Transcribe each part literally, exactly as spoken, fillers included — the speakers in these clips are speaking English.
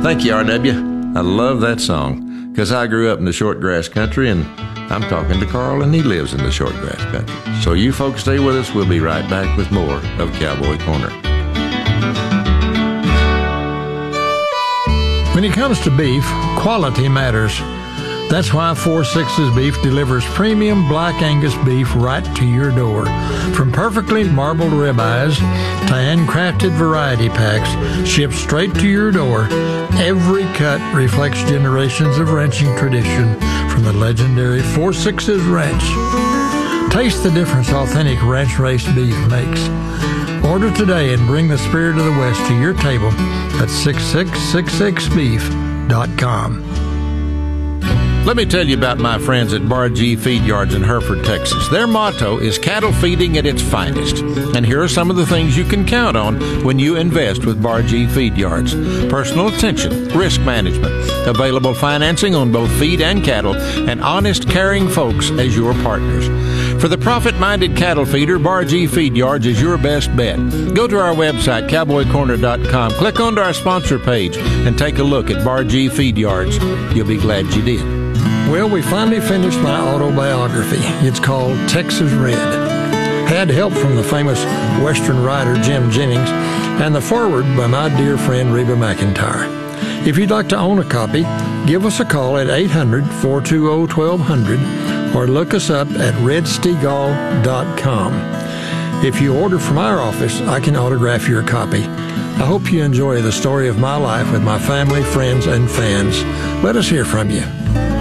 Thank you, R W. I love that song because I grew up in the shortgrass country, and I'm talking to Carl, and he lives in the shortgrass country. So you folks stay with us. We'll be right back with more of Cowboy Corner. When it comes to beef, quality matters. That's why four sixes Beef delivers premium Black Angus beef right to your door. From perfectly marbled ribeyes to handcrafted variety packs shipped straight to your door, every cut reflects generations of ranching tradition from the legendary four sixes Ranch. Taste the difference authentic ranch-raised beef makes. Order today and bring the spirit of the West to your table at six six six six beef dot com. Let me tell you about my friends at Bar G Feed Yards in Hereford, Texas. Their motto is cattle feeding at its finest. And here are some of the things you can count on when you invest with Bar G Feed Yards. Personal attention, risk management, available financing on both feed and cattle, and honest, caring folks as your partners. For the profit-minded cattle feeder, Bar G Feed Yards is your best bet. Go to our website, cowboy corner dot com, click onto our sponsor page, and take a look at Bar G Feed Yards. You'll be glad you did. Well, we finally finished my autobiography. It's called Texas Red. Had help from the famous Western writer Jim Jennings and the foreword by my dear friend Reba McEntire. If you'd like to own a copy, give us a call at eight hundred, four two zero, one two zero zero or look us up at red stegall dot com. If you order from our office, I can autograph your copy. I hope you enjoy the story of my life with my family, friends, and fans. Let us hear from you.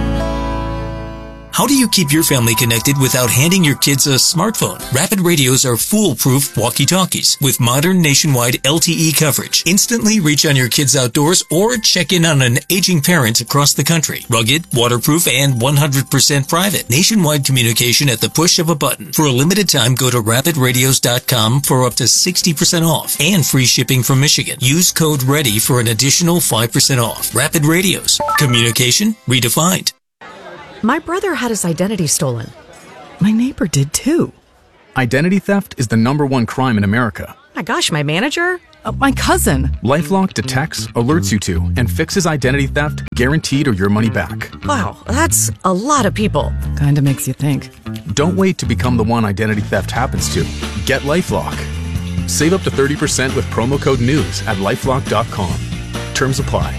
How do you keep your family connected without handing your kids a smartphone? Rapid Radios are foolproof walkie-talkies with modern nationwide L T E coverage. Instantly reach on your kids outdoors or check in on an aging parent across the country. Rugged, waterproof, and one hundred percent private. Nationwide communication at the push of a button. For a limited time, go to rapid radios dot com for up to sixty percent off and free shipping from Michigan. Use code READY for an additional five percent off. Rapid Radios. Communication redefined. My brother had his identity stolen. My neighbor did too. Identity theft is the number one crime in America. My gosh, my manager? Uh, my cousin. LifeLock detects, alerts you to, and fixes identity theft, guaranteed or your money back. Wow, that's a lot of people. Kinda makes you think. Don't wait to become the one identity theft happens to. Get LifeLock. Save up to thirty percent with promo code NEWS at lifelock dot com. Terms apply.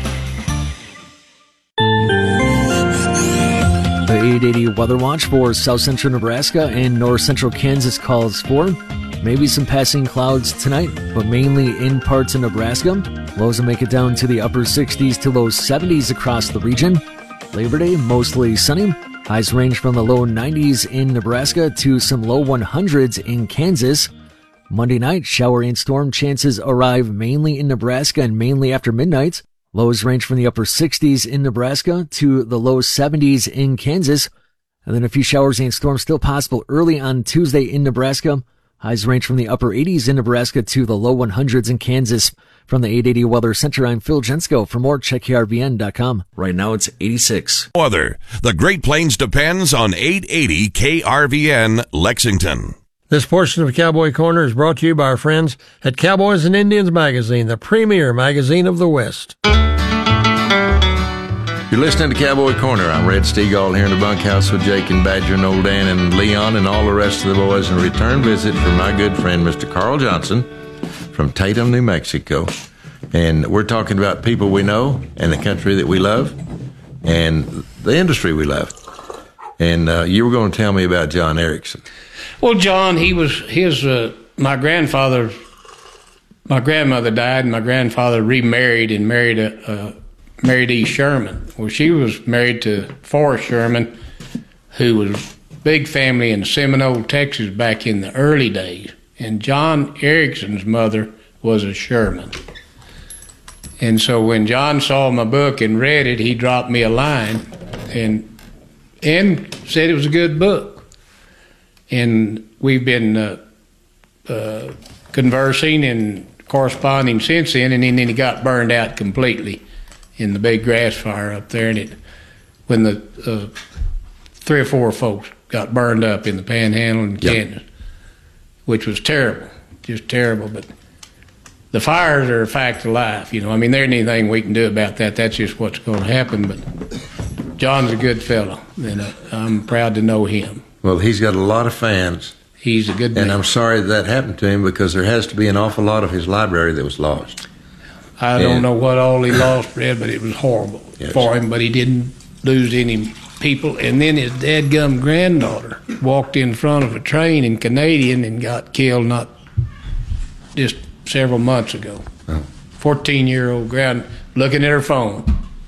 The eight eighty Weather Watch for south central Nebraska and north central Kansas calls for maybe some passing clouds tonight, but mainly in parts of Nebraska. Lows will make it down to the upper sixties to low seventies across the region. Labor Day, mostly sunny. Highs range from the low nineties in Nebraska to some low hundreds in Kansas. Monday night, shower and storm chances arrive mainly in Nebraska and mainly after midnight. Lows range from the upper sixties in Nebraska to the low seventies in Kansas. And then a few showers and storms still possible early on Tuesday in Nebraska. Highs range from the upper eighties in Nebraska to the low hundreds in Kansas. From the eight eighty Weather Center, I'm Phil Jensko. For more, check K R V N dot com. Right now it's eighty-six. Weather. The Great Plains depends on eight eighty K R V N Lexington. This portion of Cowboy Corner is brought to you by our friends at Cowboys and Indians Magazine, the premier magazine of the West. You're listening to Cowboy Corner. I'm Red Stegall here in the bunkhouse with Jake and Badger and Old Dan and Leon and all the rest of the boys, and a return visit from my good friend, Mister Carl Johnson from Tatum, New Mexico. And we're talking about people we know and the country that we love and the industry we love. And uh, you were going to tell me about John Erickson. Well, John, he was his. Uh, my grandfather, my grandmother died, and my grandfather remarried and married a, a married E. Sherman. Well, she was married to Forrest Sherman, who was big family in Seminole, Texas, back in the early days. And John Erickson's mother was a Sherman. And so when John saw my book and read it, he dropped me a line and and said it was a good book. And we've been uh, uh, conversing and corresponding since then, and then he got burned out completely in the big grass fire up there. And it, when the uh, three or four folks got burned up in the Panhandle and yep. Kansas, which was terrible, just terrible. But the fires are a fact of life. You know, I mean, there ain't anything we can do about that. That's just what's going to happen. But John's a good fellow, and uh, I'm proud to know him. Well, he's got a lot of fans. He's a good man. And I'm sorry that, that happened to him, because there has to be an awful lot of his library that was lost. I and, don't know what all he lost, Fred, but it was horrible yes. for him. But he didn't lose any people. And then his dadgum granddaughter walked in front of a train in Canadian and got killed not just several months ago. fourteen-year-old grand looking at her phone.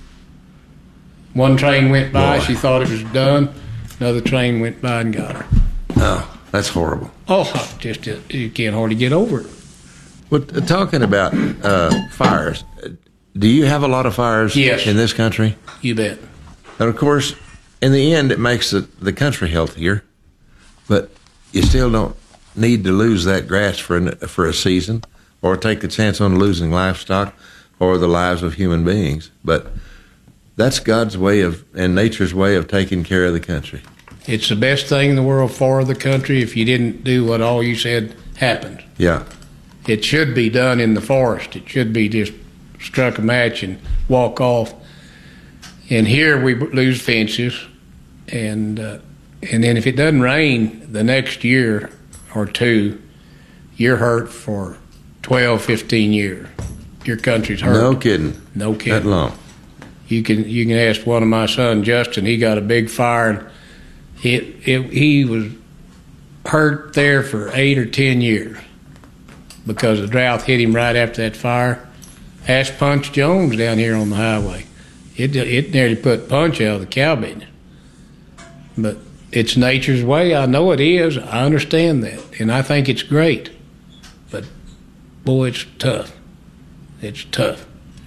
One train went by. Boy. She thought it was done. Another train went by and got her. Oh, that's horrible. Oh, just uh, you can't hardly get over it. Well, talking about uh, fires, do you have a lot of fires yes. in this country? You bet. And, of course, in the end, it makes the, the country healthier, but you still don't need to lose that grass for, an, for a season or take the chance on losing livestock or the lives of human beings. But that's God's way of, and nature's way of taking care of the country. It's the best thing in the world for the country if you didn't do what all you said happened. Yeah. It should be done in the forest. It should be just struck a match and walk off. And here we lose fences, and uh, and then if it doesn't rain the next year or two, you're hurt for twelve, fifteen years. Your country's hurt. No kidding. No kidding. That long. You can you can ask one of my sons, Justin. He got a big fire, and it, it he was hurt there for eight or ten years because the drought hit him right after that fire. Ask Punch Jones down here on the highway. It it nearly put Punch out of the cow business. But it's nature's way. I know it is. I understand that, and I think it's great. But boy, it's tough. It's tough.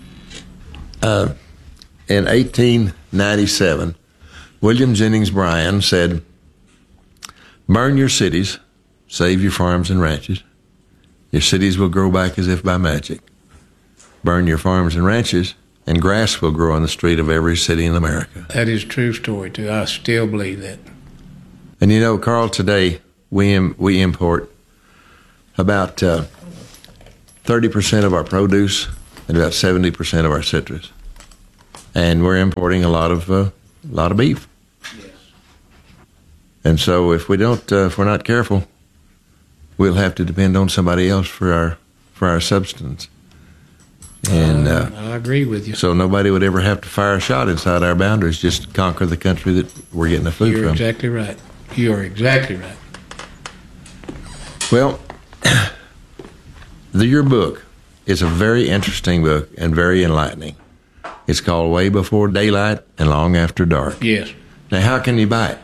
Uh, in eighteen ninety-seven, William Jennings Bryan said, "Burn your cities, save your farms and ranches. Your cities will grow back as if by magic. Burn your farms and ranches, and grass will grow on the street of every city in America." That is a true story, too. I still believe that. And you know, Carl, today we Im- we import about uh, thirty percent of our produce and about seventy percent of our citrus. And we're importing a lot of uh, a lot of beef. Yes. And so if we don't, uh, if we're not careful, we'll have to depend on somebody else for our for our substance. And uh, I agree with you. So nobody would ever have to fire a shot inside our boundaries just to conquer the country that we're getting the food You're from. You're exactly right. You are exactly right. Well, the, your book is a very interesting book and very enlightening. It's called Way Before Daylight and Long After Dark. Yes. Now, how can you buy it?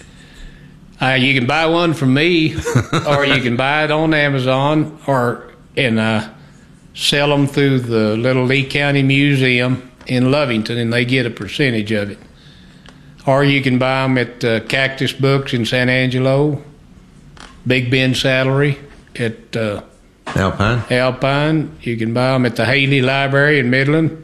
Uh, you can buy one from me, or you can buy it on Amazon, or in uh, sell them through the Little Lee County Museum in Lovington, and they get a percentage of it. Or you can buy them at uh, Cactus Books in San Angelo, Big Ben Saddlery at uh, Alpine. Alpine. You can buy them at the Haley Library in Midland.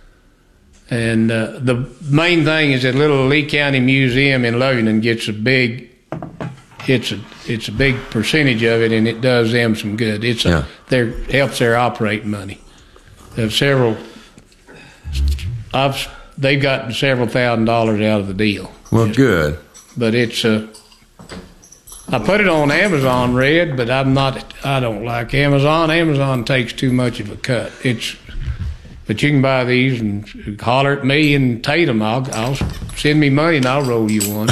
And uh, the main thing is that Little Lee County Museum in Lovington gets a big, it's a it's a big percentage of it, and it does them some good. It's a, yeah. their helps their operating money. They have several. I've they've gotten several thousand dollars out of the deal. Well, Just, good. But it's a. I put it on Amazon, Red, but I'm not. I don't like Amazon. Amazon takes too much of a cut. It's. But you can buy these and holler at me and Tatum. I'll, I'll send me money and I'll roll you one.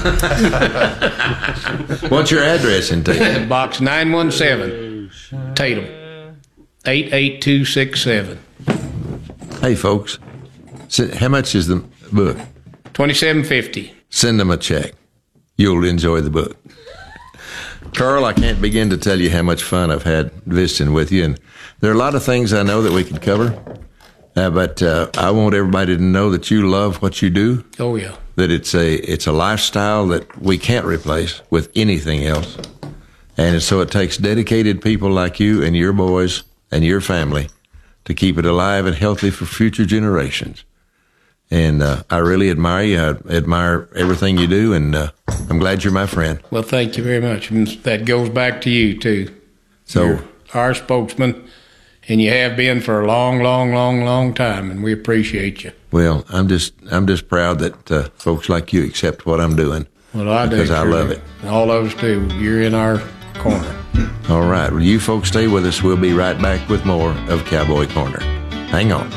What's your address in Tatum? Box nine one seven, Tatum, eight eight two six seven. Hey, folks, how much is the book? twenty-seven fifty. Send them a check. You'll enjoy the book. Carl, I can't begin to tell you how much fun I've had visiting with you. And there are a lot of things I know that we can cover. Uh, but uh, I want everybody to know that you love what you do. Oh, yeah. That it's a it's a lifestyle that we can't replace with anything else. And so it takes dedicated people like you and your boys and your family to keep it alive and healthy for future generations. And uh, I really admire you. I admire everything you do, and uh, I'm glad you're my friend. Well, thank you very much. And that goes back to you, too. So You're our spokesman. and you have been for a long, long, long, long time, and we appreciate you. Well, I'm just I'm just proud that uh, folks like you accept what I'm doing. Well, I do. Because I love it. All of us do. You're in our corner. All right. Well, you folks stay with us. We'll be right back with more of Cowboy Corner. Hang on.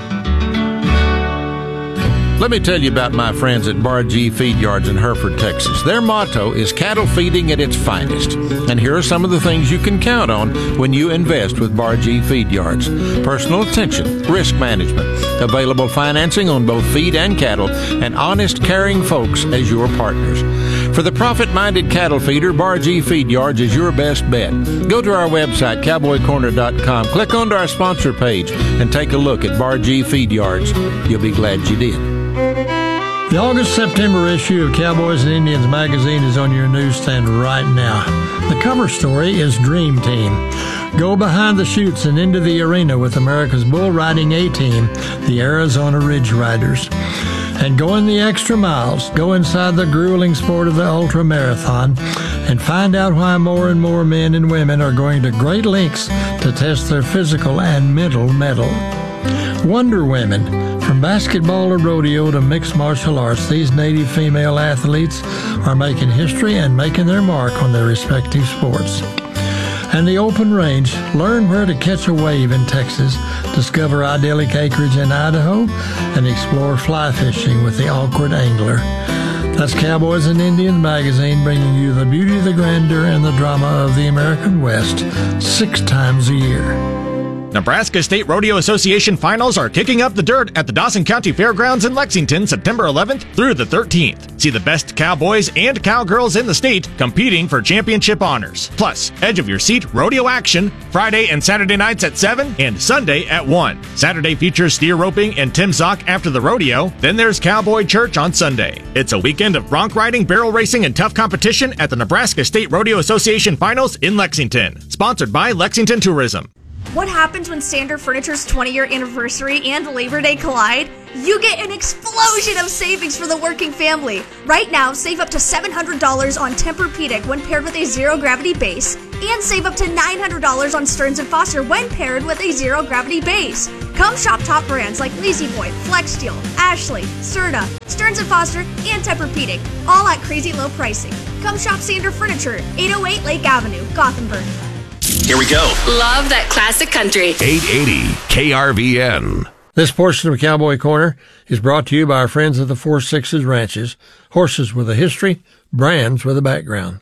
Let me tell you about my friends at Bar G Feed Yards in Hereford, Texas. Their motto is cattle feeding at its finest. And here are some of the things you can count on when you invest with Bar G Feed Yards. Personal attention, risk management, available financing on both feed and cattle, and honest, caring folks as your partners. For the profit-minded cattle feeder, Bar G Feed Yards is your best bet. Go to our website, cowboy corner dot com, click onto our sponsor page, and take a look at Bar G Feed Yards. You'll be glad you did. The August-September issue of Cowboys and Indians magazine is on your newsstand right now. The cover story is Dream Team. Go behind the chutes and into the arena with America's bull riding A-team, the Arizona Ridge Riders. And go in the extra miles, go inside the grueling sport of the ultra marathon, and find out why more and more men and women are going to great lengths to test their physical and mental mettle. Wonder Women. From basketball to rodeo to mixed martial arts, these native female athletes are making history and making their mark on their respective sports. And the open range. Learn where to catch a wave in Texas, discover idyllic acreage in Idaho, and explore fly fishing with the awkward angler. That's Cowboys and Indians magazine, bringing you the beauty, the grandeur, and the drama of the American West six times a year. Nebraska State Rodeo Association finals are kicking up the dirt at the Dawson County Fairgrounds in Lexington September eleventh through the thirteenth. See the best cowboys and cowgirls in the state competing for championship honors. Plus, edge of your seat rodeo action Friday and Saturday nights at seven and Sunday at one. Saturday features steer roping and Tim Zock after the rodeo. Then there's Cowboy Church on Sunday. It's a weekend of bronc riding, barrel racing, and tough competition at the Nebraska State Rodeo Association finals in Lexington. Sponsored by Lexington Tourism. What happens when Standard Furniture's twenty-year anniversary and Labor Day collide? You get an explosion of savings for the working family. Right now, save up to seven hundred dollars on Tempur-Pedic when paired with a zero-gravity base, and save up to nine hundred dollars on Stearns and Foster when paired with a zero-gravity base. Come shop top brands like La-Z-Boy, Flexsteel, Ashley, Serta, Stearns and Foster, and Tempur-Pedic, all at crazy low pricing. Come shop Standard Furniture, eight oh eight Lake Avenue, Gothenburg. Here we go. Love that classic country. eight eighty K R V N. This portion of Cowboy Corner is brought to you by our friends at the Four Sixes Ranches. Horses with a history, brands with a background.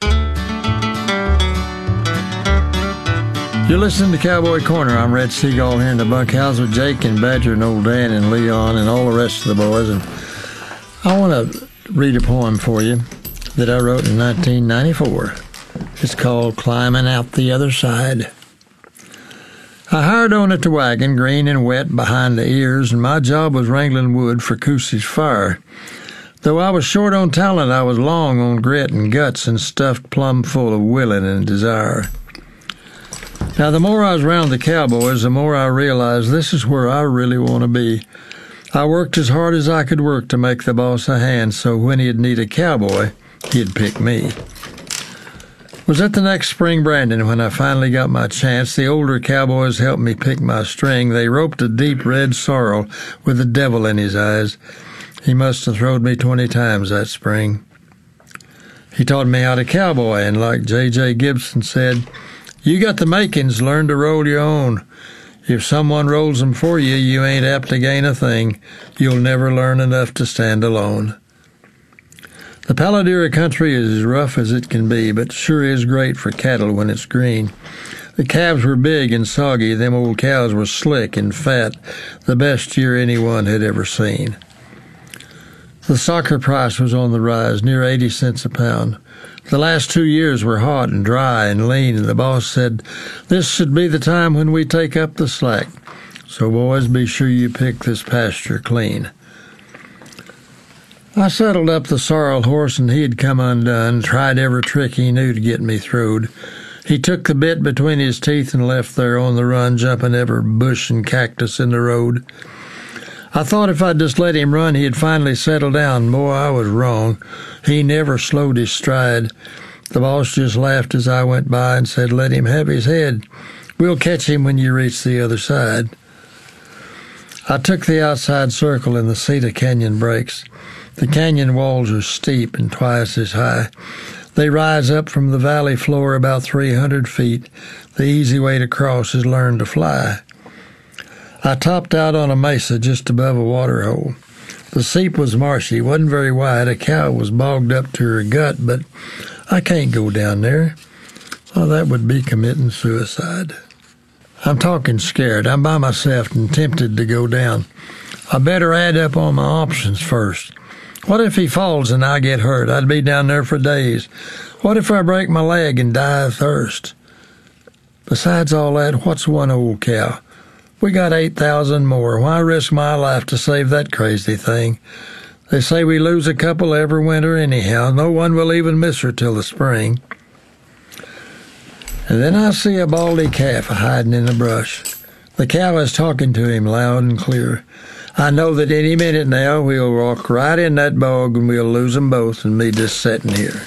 You're listening to Cowboy Corner. I'm Red Seagull here in the bunkhouse with Jake and Badger and Old Dan and Leon and all the rest of the boys. And I want to read a poem for you that I wrote in nineteen ninety-four. It's called Climbing Out the Other Side. I hired on at the wagon, green and wet behind the ears, and my job was wrangling wood for Coosey's fire. Though I was short on talent, I was long on grit and guts and stuffed plumb full of willing and desire. Now, the more I was around the cowboys, the more I realized this is where I really want to be. I worked as hard as I could work to make the boss a hand, so when he'd need a cowboy, he'd pick me. Was at the next spring branding when I finally got my chance. The older cowboys helped me pick my string. They roped a deep red sorrel with the devil in his eyes. He must have throwed me twenty times that spring. He taught me how to cowboy, and like J J Gibson said, you got the makings, learn to roll your own. If someone rolls them for you, you ain't apt to gain a thing. You'll never learn enough to stand alone. The Paladira country is as rough as it can be, but sure is great for cattle when it's green. The calves were big and soggy, them old cows were slick and fat, the best year anyone had ever seen. The soccer price was on the rise, near eighty cents a pound. The last two years were hot and dry and lean, and the boss said, this should be the time when we take up the slack. So boys, be sure you pick this pasture clean. I saddled up the sorrel horse, and he had come undone, tried every trick he knew to get me throwed. He took the bit between his teeth and left there on the run, jumping every bush and cactus in the road. I thought if I'd just let him run, he'd finally settle down. Boy, I was wrong. He never slowed his stride. The boss just laughed as I went by and said, let him have his head. We'll catch him when you reach the other side. I took the outside circle and the Cedar Canyon breaks. The canyon walls are steep and twice as high. They rise up from the valley floor about three hundred feet. The easy way to cross is learn to fly. I topped out on a mesa just above a water hole. The seep was marshy, wasn't very wide. A cow was bogged up to her gut, but I can't go down there. Well, that would be committing suicide. I'm talking scared. I'm by myself and tempted to go down. I better add up on my options first. What if he falls and I get hurt? I'd be down there for days. What if I break my leg and die of thirst? Besides all that, what's one old cow? We got eight thousand more. Why risk my life to save that crazy thing? They say we lose a couple every winter anyhow. No one will even miss her till the spring. And then I see a baldy calf hiding in the brush. The cow is talking to him loud and clear. I know that any minute now we'll walk right in that bog and we'll lose them both and me just sitting here.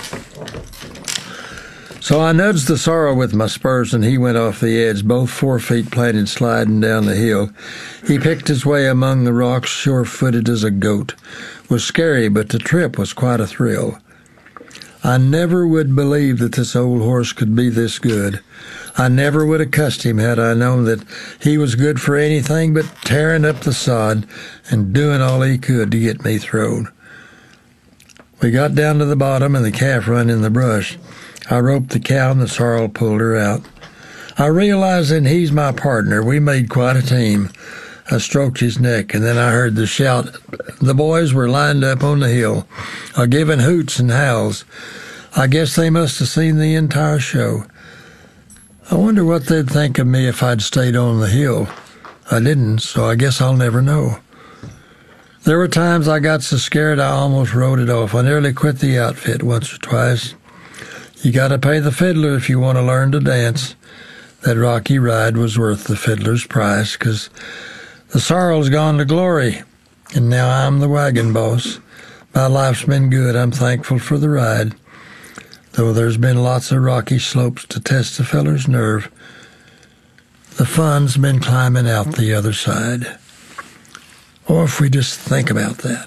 So I nudged the sorrel with my spurs and he went off the edge, both forefeet planted sliding down the hill. He picked his way among the rocks, sure-footed as a goat. Was scary, but the trip was quite a thrill. I never would believe that this old horse could be this good. I never would have cussed him had I known that he was good for anything but tearing up the sod and doing all he could to get me thrown. We got down to the bottom and the calf run in the brush. I roped the cow and the sorrel pulled her out. I realized that he's my partner. We made quite a team. I stroked his neck, and then I heard the shout. The boys were lined up on the hill, uh, giving hoots and howls. I guess they must have seen the entire show. I wonder what they'd think of me if I'd stayed on the hill. I didn't, so I guess I'll never know. There were times I got so scared I almost wrote it off. I nearly quit the outfit once or twice. You got to pay the fiddler if you want to learn to dance. That rocky ride was worth the fiddler's price, 'cause the sorrel's gone to glory, and now I'm the wagon boss. My life's been good. I'm thankful for the ride, though there's been lots of rocky slopes to test the feller's nerve. The fun's been climbing out the other side. Or if we just think about that.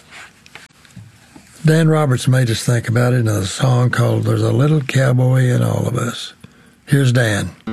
Dan Roberts made us think about it in a song called There's a Little Cowboy in All of Us. Here's Dan.